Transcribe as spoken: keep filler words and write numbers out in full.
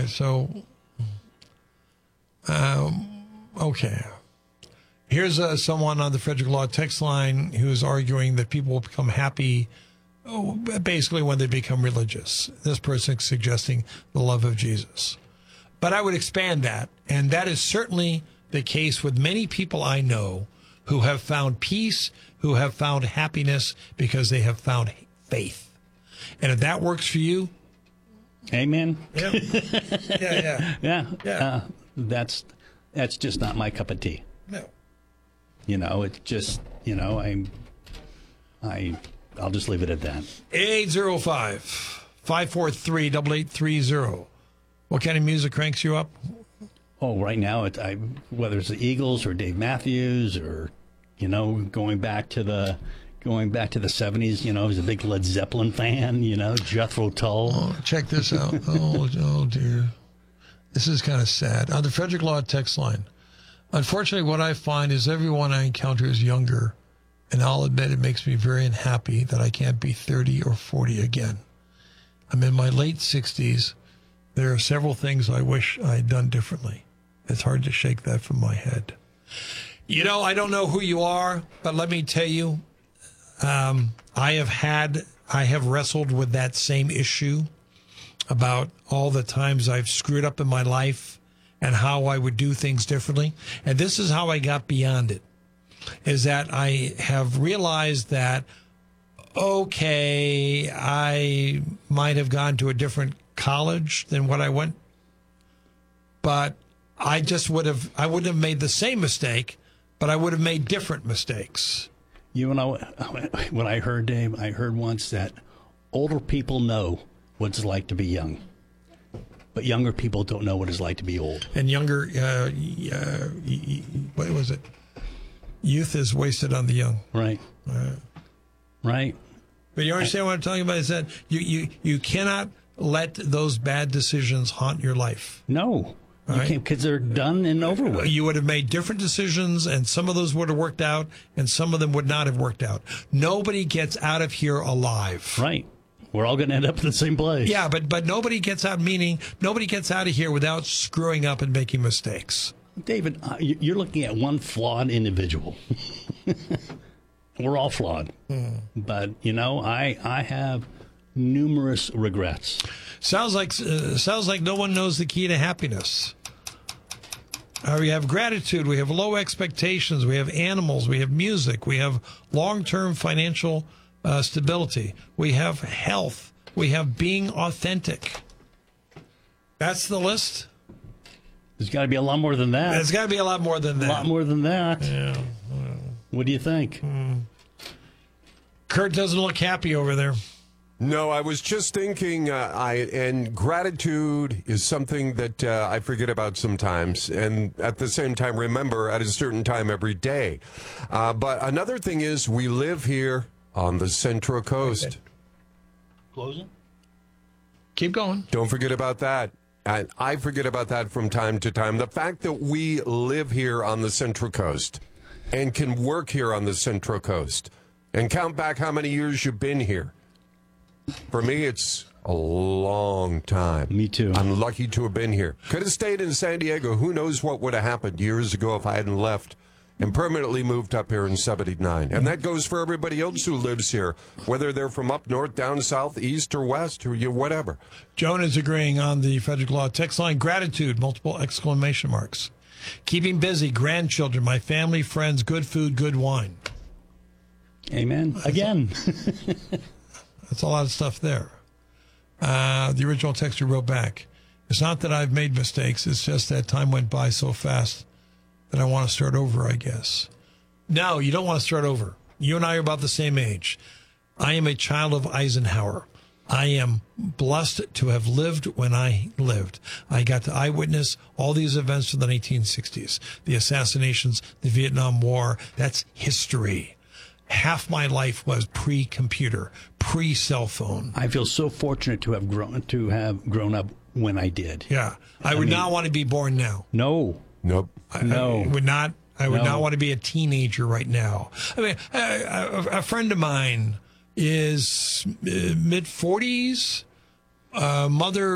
right, so, um, okay. Here's uh, someone on the Frederick Law text line who's arguing that people will become happy oh, basically when they become religious. This person is suggesting the love of Jesus. But I would expand that, and that is certainly the case with many people I know who have found peace, who have found happiness because they have found faith. And if that works for you, amen. Yeah, yeah, yeah. yeah. yeah. Uh, that's that's just not my cup of tea. No. You know, it's just, you know, I'm, I, I'll just leave it at that. eight oh five, five four three, eight eight three zero. What kind of music cranks you up? Oh, right now, it, I, whether it's the Eagles or Dave Matthews or, you know, going back to the, going back to the seventies, you know, I was a big Led Zeppelin fan, you know, Jethro Tull. Oh, check this out. Oh, oh, dear. This is kind of sad. On the Frederick Law text line, unfortunately, what I find is everyone I encounter is younger, and I'll admit it makes me very unhappy that I can't be thirty or forty again. I'm in my late sixties. There are several things I wish I had done differently. It's hard to shake that from my head. You know, I don't know who you are, but let me tell you, um, I have had, I have wrestled with that same issue about all the times I've screwed up in my life and how I would do things differently. And this is how I got beyond it, is that I have realized that, okay, I might have gone to a different college than what I went, but I just would have, I wouldn't have made the same mistake, but I would have made different mistakes. You know, when I heard, Dave, I heard once that older people know what it's like to be young, but younger people don't know what it's like to be old. And younger, uh, uh, what was it? Youth is wasted on the young. Right. Uh, right. But you understand I, what I'm talking about? Is that you, you, you cannot let those bad decisions haunt your life. No. You right? can't, because they're done and over with. You would have made different decisions, and some of those would have worked out, and some of them would not have worked out. Nobody gets out of here alive. Right. We're all going to end up in the same place. Yeah, but but nobody gets out, meaning nobody gets out of here without screwing up and making mistakes. David, uh, you're looking at one flawed individual. We're all flawed. Hmm. But, you know, I I have numerous regrets. Sounds like uh, sounds like no one knows the key to happiness. Uh, we have gratitude. We have low expectations. We have animals. We have music. We have long-term financial uh, stability. We have health. We have being authentic. That's the list. There's got to be a lot more than that. There's got to be a lot more than that. A lot more than that. Yeah. Well, what do you think? Hmm. Kurt doesn't look happy over there. No, I was just thinking, uh, I and gratitude is something that uh, I forget about sometimes, and at the same time, remember at a certain time every day. Uh, but another thing is, we live here on the Central Coast. Okay. Closing? Keep going. Don't forget about that. And I forget about that from time to time. The fact that we live here on the Central Coast and can work here on the Central Coast, and count back how many years you've been here. For me, it's a long time. Me too. I'm lucky to have been here. Could have stayed in San Diego. Who knows what would have happened years ago if I hadn't left and permanently moved up here in seventy-nine. And that goes for everybody else who lives here, whether they're from up north, down south, east, or west, or whatever. Joan is agreeing on the Frederick Law text line. Gratitude, multiple exclamation marks. Keeping busy, grandchildren, my family, friends, good food, good wine. Amen. Again. That's a lot of stuff there. Uh, the original texter wrote back, it's not that I've made mistakes. It's just that time went by so fast that I want to start over, I guess. No, you don't want to start over. You and I are about the same age. I am a child of Eisenhower. I am blessed to have lived when I lived. I got to eyewitness all these events from the nineteen sixties, the assassinations, the Vietnam War. That's history. Half my life was pre-computer, pre-cell phone. I feel so fortunate to have grown to have grown up when I did. Yeah, I, I would mean, not want to be born now. No, nope, I, no, I would not. I would no. not want to be a teenager right now. I mean, a, a, a friend of mine is mid forties, uh, mother.